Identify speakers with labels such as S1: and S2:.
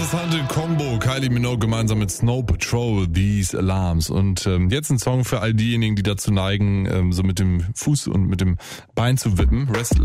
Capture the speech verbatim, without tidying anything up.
S1: interessante Combo. Kylie Minogue gemeinsam mit Snow Patrol, These Alarms. Und ähm, jetzt ein Song für all diejenigen, die dazu neigen, ähm, so mit dem Fuß und mit dem Bein zu wippen. Restless.